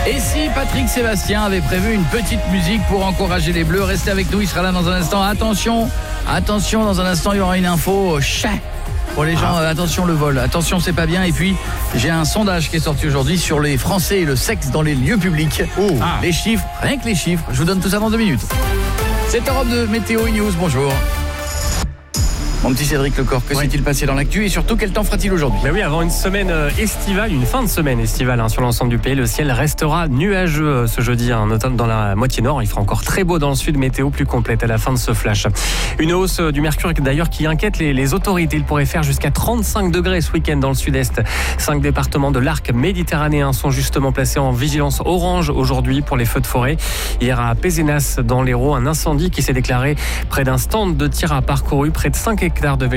Et si Patrick Sébastien avait prévu une petite musique pour encourager les Bleus, restez avec nous, il sera là dans un instant. Attention, dans un instant il y aura une info pour les gens, attention le vol, attention c'est pas bien. Et puis j'ai un sondage qui est sorti aujourd'hui sur les Français et le sexe dans les lieux publics. Les chiffres, rien que les chiffres, je vous donne tout ça dans 2 minutes. C'est Europe de Météo News, bonjour. Mon petit Cédric Lecor, que s'est-il passé dans l'actu et surtout quel temps fera-t-il aujourd'hui ? Ben oui, avant une semaine estivale, une fin de semaine estivale sur l'ensemble du pays, le ciel restera nuageux ce jeudi, notamment dans la moitié nord. Il fera encore très beau dans le sud, météo plus complète à la fin de ce flash. Une hausse du mercure d'ailleurs qui inquiète les autorités. Il pourrait faire jusqu'à 35 degrés ce week-end dans le sud-est. 5 départements de l'arc méditerranéen sont justement placés en vigilance orange aujourd'hui pour les feux de forêt. Hier à Pézenas, dans l'Hérault, un incendie qui s'est déclaré près d'un stand de tir a parcouru près de 5 hectares de